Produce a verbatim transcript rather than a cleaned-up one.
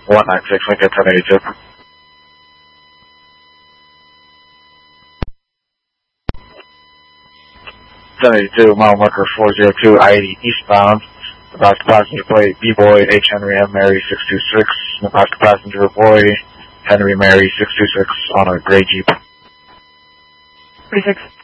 one nine six, Lincoln ten eighty-two. ten eighty-two, mile marker four zero two, I eighty eastbound. About passenger plate B-Boy H Henry M Mary six two six. About passenger boy Henry Mary six two six on a gray Jeep. three six.